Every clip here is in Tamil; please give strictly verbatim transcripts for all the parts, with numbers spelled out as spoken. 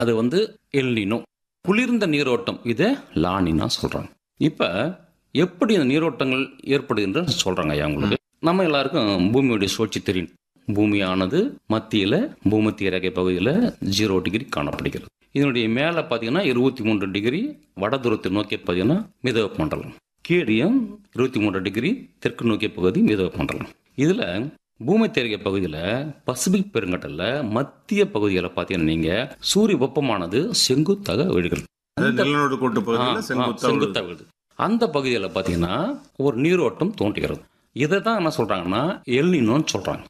அது வந்து எல்னினோ. குளிர்ந்த நீரோட்டம் இதை லானினா சொல்றாங்க. இப்ப எப்படி இந்த நீரோட்டங்கள் ஏற்படுகின்ற சொல்றாங்க ஐயா உங்களுக்கு. நம்ம எல்லாருக்கும் பூமியுடைய சுழற்சி தெரியும். பூமியானது மத்தியில பூமத்திய ரேகை பகுதியில் ஜீரோ டிகிரி காணப்படுகிறது. இதனுடைய மேல பாத்தீங்கன்னா இருபத்தி மூன்று டிகிரி வட துருவத்தை நோக்கிய பார்த்தீங்கன்னா மிதவெப்ப மண்டலம், கீழியும் இருபத்தி மூன்று டிகிரி தெற்கு நோக்கிய பகுதி மிதவெப்ப மண்டலம். இதுல பூமத்திய ரேகை பகுதியில பசிபிக் பெருங்கடல்ல மத்திய பகுதியில பாத்தீங்கன்னா நீங்க சூரிய வெப்பமானது செங்குத்தாக விழுகிறது. செங்குத்தாக விழுது. அந்த பகுதியில பாத்தீங்கன்னா ஒரு நீரோட்டம் தோன்றுகிறது. இதை தான் என்ன சொல்றாங்கன்னா எல்னினோன்னு சொல்றாங்க.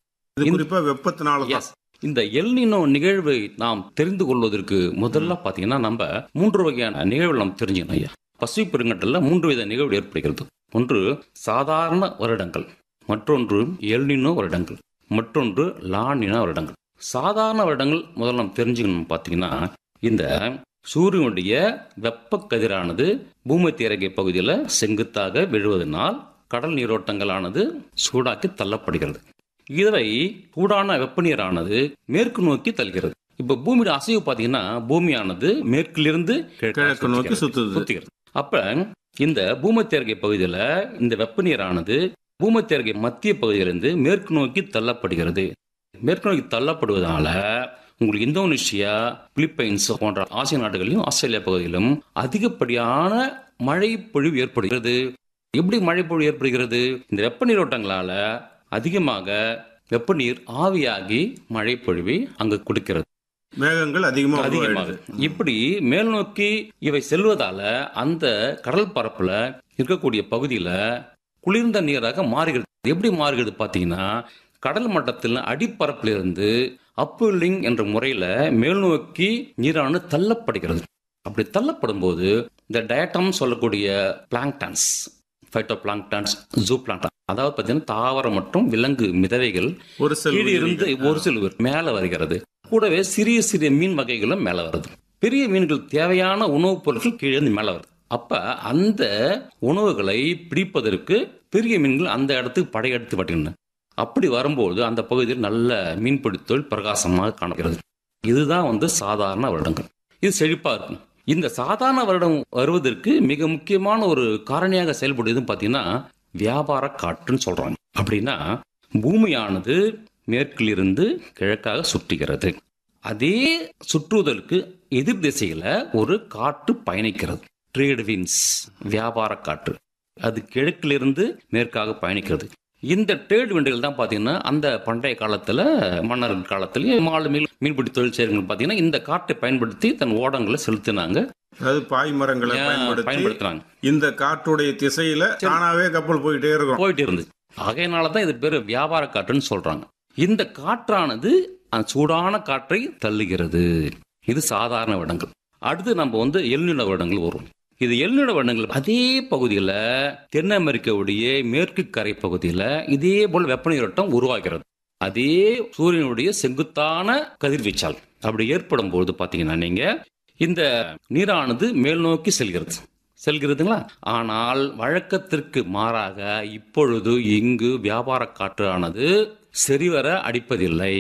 இந்த எல்னினோ நிகழ்வை நாம் தெரிந்து கொள்வதற்கு முதல்ல பாத்தீங்கன்னா நம்ம மூன்று வகையான நிகழ்வுகள் நாம் தெரிஞ்சுக்கணும் ஐயா. பசிபிக் பெருங்கடல்ல மூன்று வித நிகழ்வு ஏற்படுகிறது. ஒன்று சாதாரண வருடங்கள், மற்றொன்று எல்னினோ வருடங்கள், மற்றொன்று லானினா வருடங்கள். சாதாரண வருடங்கள் முதல்ல நாம் தெரிஞ்சுக்கணும். பாத்தீங்கன்னா இந்த சூரியனுடைய வெப்ப கதிரானது பூமத்திய ரேகை பகுதியில் செங்குத்தாக விழுவதனால் கடல் நீரோட்டங்களானது சூடாக்கி தள்ளப்படுகிறது. இதை சூடான வெப்ப நீரானது மேற்கு நோக்கி தள்ளுகிறது. இப்ப பூமியோட அசைவு பாத்தீங்கன்னா பூமியானது மேற்கிலிருந்து கிழக்கு நோக்கி சுத்துகிறது. அப்ப இந்த பூமத்திய ரேகை பகுதியில இந்த வெப்ப நீரானது பூமத்திய ரேகை மத்திய பகுதியிலிருந்து மேற்கு நோக்கி தள்ளப்படுகிறது. மேற்கு நோக்கி தள்ளப்படுவதால உங்களுக்கு இந்தோனேஷியா, பிலிப்பைன்ஸ் போன்ற ஆசிய நாடுகளிலும் ஆஸ்திரேலியா பகுதியிலும் அதிகப்படியான மழை பொழிவு ஏற்படுகிறது. எப்படி மழை பொழிவு ஏற்படுகிறது? இந்த வெப்ப நீரோட்டங்களால அதிகமாக வெப்ப நீர் ஆவியாகி மழை பொழிவை அங்கு கொடுக்கிறது. மேகங்கள் அதிகமாக இப்படி மேல் நோக்கி இவை செல்வதால அந்த கடல் பரப்புல இருக்கக்கூடிய பகுதியில குளிர்ந்த நீராக மாறுகிறது. எப்படி மாறுகிறது பாத்தீங்கன்னா கடல் மட்டத்தில் அடிப்பரப்பிலிருந்து அப்வெல்லிங் என்ற முறையில மேல் நோக்கி நீரானது தள்ளப்படுகிறது. அப்படி தள்ளப்படும் போது இந்த டயட்டம் சொல்லக்கூடிய planktons, phyto planktons, zoo plankton, அதாவது பார்த்தீங்கன்னா தாவரம் மற்றும் விலங்கு மிதவைகள் ஒரு இருந்து ஒரு சில மேல வருகிறது. கூடவே சிறிய சிறிய மீன் வகைகளும் மேல வருது. பெரிய மீன்கள் தேவையான உணவுப் பொருட்கள் கீழே இருந்து மேல வருது. அப்ப அந்த உணவுகளை பிடிப்பதற்கு பெரிய மீன்கள் அந்த இடத்துக்கு படையெடுத்து வருகின்றன. அப்படி வரும்போது அந்த பகுதியில் நல்ல மீன்பிடி தொழில் பிரகாசமாக காணப்படுகிறது. இதுதான் வந்து சாதாரண வருடங்கள். இது செழிப்பா இருக்கும். இந்த சாதாரண வருடம் வருவதற்கு மிக முக்கியமான ஒரு காரணியாக செயல்படுது பாத்தீங்கன்னா வியாபார காற்றுன்னு சொல்றாங்க. அப்படின்னா பூமியானது மேற்கிலிருந்து கிழக்காக சுற்றுகிறது. அதே சுற்றுவதற்கு எதிர் திசையில ஒரு காற்று பயணிக்கிறது. ட்ரேட் விண்ட்ஸ், வியாபார காற்று. அது கிழக்கிலிருந்து மேற்காக பயணிக்கிறது. இந்த ட்ரேட் விண்டுகள் தான் பாத்தீங்கன்னா அந்த பண்டைய காலத்துல மன்னர் காலத்திலேயே மாலு மீன் மீன்பிடி தொழில் செய்யறவங்க பாத்தீங்கன்னா இந்த காற்றை பயன்படுத்தி தன் ஓடங்களை செலுத்தினாங்க. அதாவது பாய்மரங்களை பயன்படுத்தினாங்க. இந்த காற்றுடைய திசையில தானாவே கப்பல் போயிட்டே இருக்கும் போயிட்டு இருந்து ஆகையினாலதான் இது பேரு வியாபார காற்றுன்னு சொல்றாங்க. இந்த காற்றானது அந்த சூடான காற்றை தள்ளுகிறது. இது சாதாரண வருடங்கள். அடுத்து நம்ம வந்து எல்நில வருடங்கள் வரும். இது எல்நில வருடங்கள் அதே பகுதியில் தென் அமெரிக்காவுடைய மேற்கு கரை பகுதியில் இதே போல் வெப்ப நீரோட்டம் உருவாகிறது. அதே சூரியனுடைய செங்குத்தான கதிர்வீச்சால் அப்படி ஏற்படும் போது பாத்தீங்கன்னா நீங்க இந்த நீரானது மேல் நோக்கி செல்கிறது செல்கிறதுங்களா. ஆனால் வழக்கத்திற்கு மாறாக இப்பொழுது இங்கு வியாபார காற்றானது சரிவர அடிப்பதில்லை.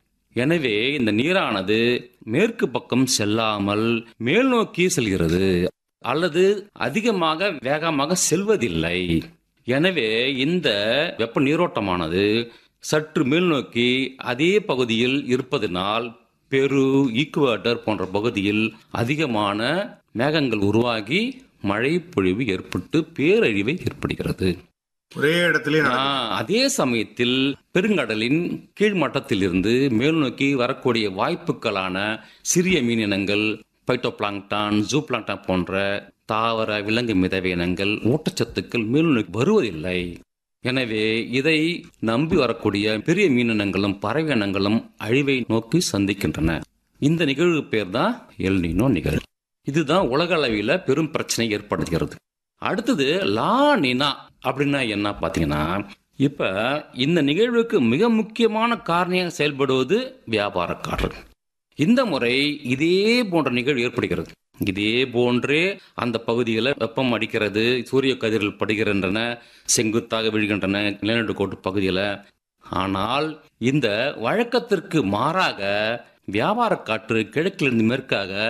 எனவே இந்த நீரானது மேற்கு பக்கம் செல்லாமல் மேல் நோக்கி செல்கிறது அல்லது அதிகமாக வேகமாக செல்வதில்லை. எனவே இந்த வெப்ப நீரோட்டமானது சற்று மேல் நோக்கி அதே பகுதியில் இருப்பதனால் பெரு, ஈக்குவேட்டர் போன்ற பகுதியில் அதிகமான மேகங்கள் உருவாகி மழை பொழிவு ஏற்பட்டு பேரழிவை ஏற்படுகிறது. ஒரே இடத்துல அதே சமயத்தில் பெருங்கடலின் கீழ்மட்டத்தில் இருந்து மேல் நோக்கி வரக்கூடிய வாய்ப்புகளான சிறிய மீனினங்கள், பைட்டோ பிளாங்டான், ஜூ பிளாங்டான் போன்ற தாவர விலங்கு மிதவை இனங்கள், ஊட்டச்சத்துக்கள் மேல் நோக்கி வருவதில்லை. எனவே இதை நம்பி வரக்கூடிய பெரிய மீனினங்களும் பறவை இனங்களும் அழிவை நோக்கி சந்திக்கின்றன. இந்த நிகழ்வு பேர் தான் எல்னினோ நிகழ்வு. இதுதான் உலக அளவில் பெரும் பிரச்சனை ஏற்படுகிறது. அடுத்தது லா நினா அப்படின்னா என்ன பாத்தீங்கன்னா, இப்ப இந்த நிகழ்வுக்கு மிக முக்கியமான காரணியாக செயல்படுவது வியாபார காற்று. இந்த முறை இதே போன்ற நிகழ்வு ஏற்படுகிறது. இதே போன்றே அந்த பகுதியில் வெப்பம் அடிக்கிறது, சூரிய கதிர்கள் படுகின்றன, செங்குத்தாக விழுகின்றன நிலநடுக்கோட்டு பகுதியில். ஆனால் இந்த வழக்கத்திற்கு மாறாக வியாபார காற்று கிழக்கிலிருந்து மேற்காக